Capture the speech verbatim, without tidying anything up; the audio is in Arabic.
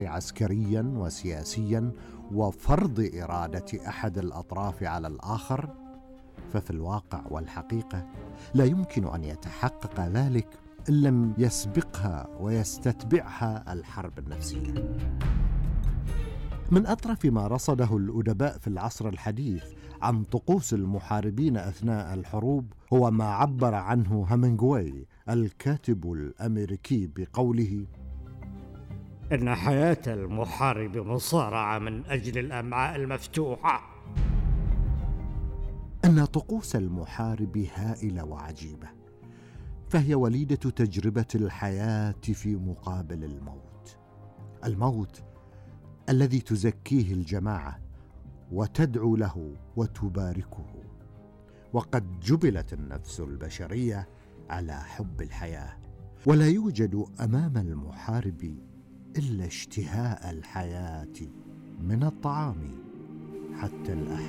عسكريا وسياسيا وفرض إرادة أحد الأطراف على الآخر، ففي الواقع والحقيقة لا يمكن أن يتحقق ذلك إن لم يسبقها ويستتبعها الحرب النفسية. من أطرف ما رصده الأدباء في العصر الحديث عن طقوس المحاربين أثناء الحروب هو ما عبر عنه هامينغواي الكاتب الأمريكي بقوله: إن حياة المحارب مصارعة من أجل الأمعاء المفتوحة. أن طقوس المحارب هائلة وعجيبة، فهي وليدة تجربة الحياة في مقابل الموت، الموت الذي تزكيه الجماعة وتدعو له وتباركه. وقد جبلت النفس البشرية على حب الحياة، ولا يوجد أمام المحارب إلا اشتهاء الحياة من الطعام حتى الأحياء.